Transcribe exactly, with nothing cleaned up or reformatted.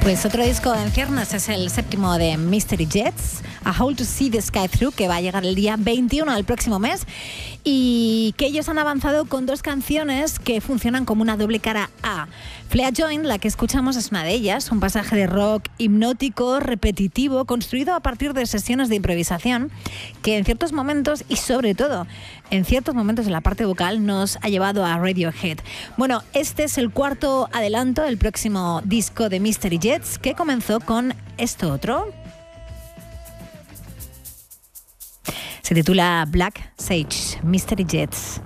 Pues otro disco en ciernes es el séptimo de Mystery Jets, A How to See the Sky Through, que va a llegar el día veintiuno del próximo mes, y que ellos han avanzado con dos canciones que funcionan como una doble cara A. Flea Joint, la que escuchamos, es una de ellas, un pasaje de rock hipnótico, repetitivo, construido a partir de sesiones de improvisación, que en ciertos momentos, y sobre todo en ciertos momentos en la parte vocal, nos ha llevado a Radiohead. Bueno, este es el cuarto adelanto del próximo disco de Mystery Jets, que comenzó con esto otro. Se titula Black Sage, Mystery Jets.